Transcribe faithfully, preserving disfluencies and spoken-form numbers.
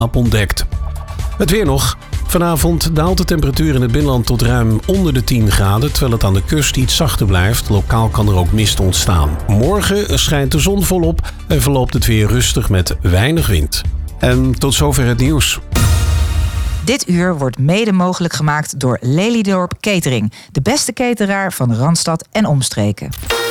ontdekt. Het weer nog. Vanavond daalt de temperatuur in het binnenland tot ruim onder de tien graden, terwijl het aan de kust iets zachter blijft. Lokaal kan er ook mist ontstaan. Morgen schijnt de zon volop en verloopt het weer rustig met weinig wind. En tot zover het nieuws. Dit uur wordt mede mogelijk gemaakt door Lelydorp Catering, de beste cateraar van Randstad en omstreken.